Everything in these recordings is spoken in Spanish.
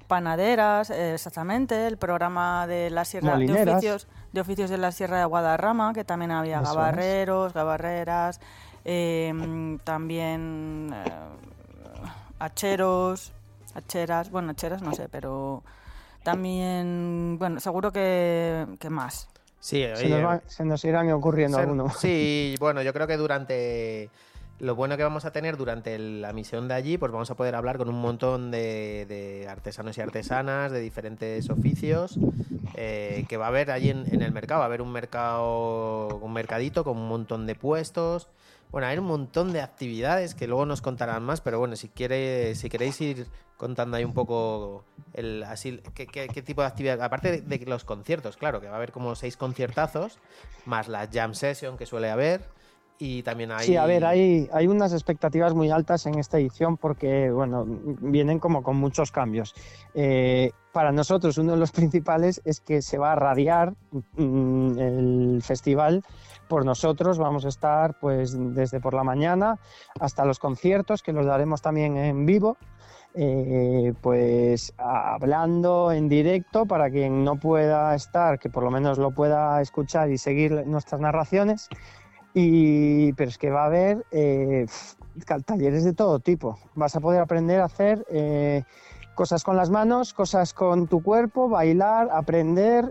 Panaderas, exactamente, el programa de la Sierra de oficios de la Sierra de Guadarrama, que también había gabarreros, gabarreras, también hacheros, hacheras no sé, pero también, bueno, seguro que más. Sí, se nos irán ocurriendo algunos. Sí, bueno, yo creo que lo bueno que vamos a tener durante la misión de allí, pues vamos a poder hablar con un montón de artesanos y artesanas de diferentes oficios que va a haber allí en el mercado. Va a haber un mercadito con un montón de puestos. Bueno, hay un montón de actividades que luego nos contarán más, pero bueno, si queréis ir contando ahí un poco qué tipo de actividad, aparte de los conciertos, claro, que va a haber como 6 conciertazos, más la jam session que suele haber, y también hay... Sí, a ver, hay unas expectativas muy altas en esta edición porque, bueno, vienen como con muchos cambios. Para nosotros uno de los principales es que se va a radiar el festival por nosotros. Vamos a estar pues desde por la mañana hasta los conciertos, que los daremos también en vivo, pues hablando en directo para quien no pueda estar, que por lo menos lo pueda escuchar y seguir nuestras narraciones. Pero es que va a haber talleres de todo tipo. Vas a poder aprender a hacer cosas con las manos, cosas con tu cuerpo, bailar, aprender.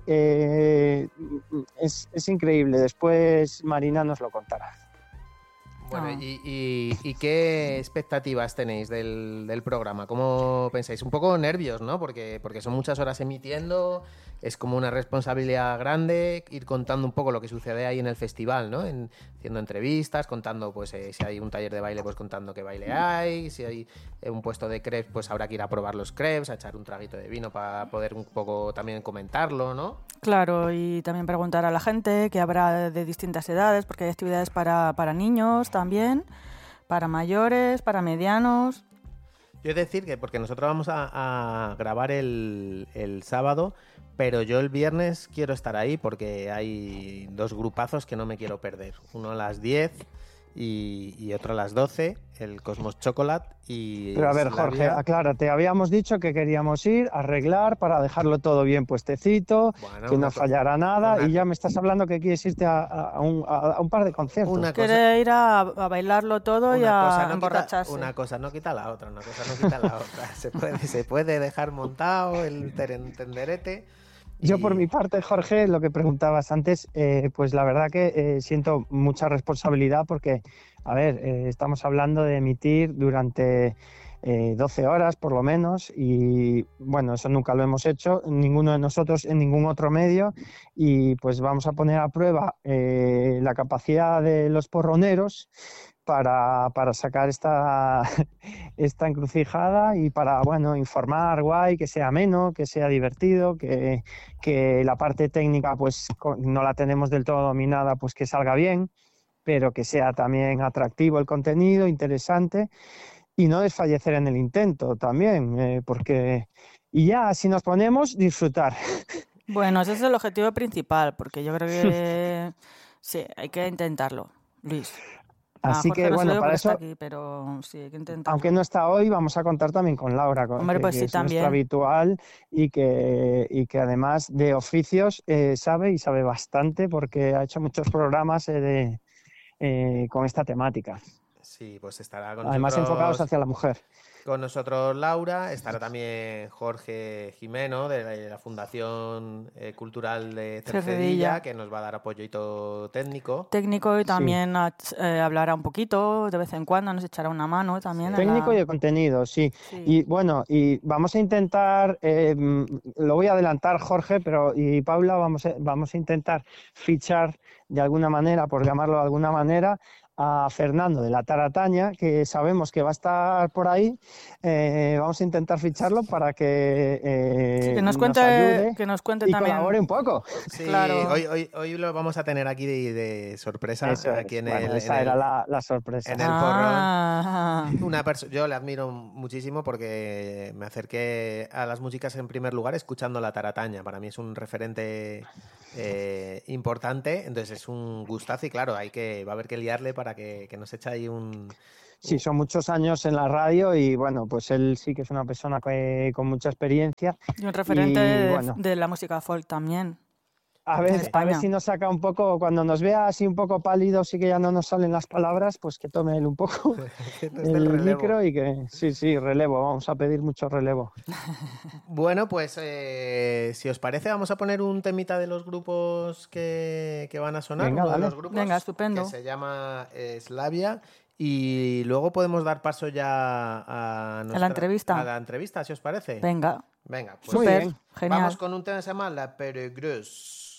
Es increíble. Después Marina nos lo contará. Bueno, ¿y qué expectativas tenéis del programa? ¿Cómo pensáis? Un poco nervios, ¿no? Porque son muchas horas emitiendo, es como una responsabilidad grande ir contando un poco lo que sucede ahí en el festival, ¿no? Haciendo entrevistas, contando, pues, si hay un taller de baile, pues contando qué baile hay, si hay un puesto de crepes, pues habrá que ir a probar los crepes, a echar un traguito de vino para poder un poco también comentarlo, ¿no? Claro, y también preguntar a la gente que habrá de distintas edades, porque hay actividades para niños también, para mayores, para medianos. Yo he de decir que porque nosotros vamos a grabar el sábado, pero yo el viernes quiero estar ahí porque hay 2 grupazos que no me quiero perder. Uno a las 10 y otro a las 12, el Cosmos Chocolate y... Pero a ver, Jorge, aclárate, habíamos dicho que queríamos ir a arreglar para dejarlo todo bien puestecito, bueno, que no fallara nada, y ya me estás hablando que quieres irte a un par de conciertos. Quiere ir a bailarlo todo y a emborracharse. Una cosa no quita la otra, Se puede dejar montado el tenderete. Yo por mi parte, Jorge, lo que preguntabas antes, pues la verdad que siento mucha responsabilidad porque, a ver, estamos hablando de emitir durante 12 horas por lo menos y bueno, eso nunca lo hemos hecho, ninguno de nosotros en ningún otro medio y pues vamos a poner a prueba la capacidad de los porroneros para sacar esta encrucijada y para, bueno, informar guay, que sea ameno, que sea divertido, que la parte técnica pues no la tenemos del todo dominada, pues que salga bien, pero que sea también atractivo el contenido, interesante y no desfallecer en el intento también, porque... Y ya, si nos ponemos, disfrutar. Bueno, ese es el objetivo principal, porque yo creo que sí, hay que intentarlo, Luis. Así que, bueno, para eso, aquí, pero sí, hay que intentarlo. Aunque no está hoy, vamos a contar también con Laura, Hombre, pues que sí, es también nuestra habitual y que además de oficios sabe bastante porque ha hecho muchos programas con esta temática. Sí, pues estará con además nosotros, enfocados hacia la mujer. Con nosotros Laura, estará también Jorge Jimeno de la Fundación Cultural de Cercedilla, que nos va a dar apoyo técnico. Técnico y también hablará un poquito, de vez en cuando nos echará una mano también. Técnico y de contenido, sí. Y bueno, y vamos a intentar, lo voy a adelantar Jorge, y Paula, vamos a intentar fichar de alguna manera, por llamarlo de alguna manera, a Fernando de la Tarataña, que sabemos que va a estar por ahí. Vamos a intentar ficharlo para que, nos ayude, que nos cuente y también. Colabore un poco. Sí, claro. Hoy lo vamos a tener aquí de sorpresa. Aquí esa era la sorpresa. En el porrón. Yo le admiro muchísimo porque me acerqué a las músicas en primer lugar escuchando la Tarataña. Para mí es un referente importante, entonces es un gustazo y claro, va a haber que liarle para que nos eche ahí un... Sí, son muchos años en la radio y bueno, pues él sí que es una persona con mucha experiencia. Y un referente Y, bueno, de la música folk también. a en ver España. si nos saca un poco, cuando nos vea así un poco pálidos y que ya no nos salen las palabras, pues que tome él un poco el micro y que sí, relevo, vamos a pedir mucho relevo. Bueno, pues si os parece, vamos a poner un temita de los grupos que van a sonar. Venga, uno de dale. los grupos Venga, estupendo. que se llama Slavia. Y luego podemos dar paso ya a la entrevista. A la entrevista, si os parece. Venga. Venga, pues Muy Súper, bien. genial. vamos con un tema que se llama La Peregreuse.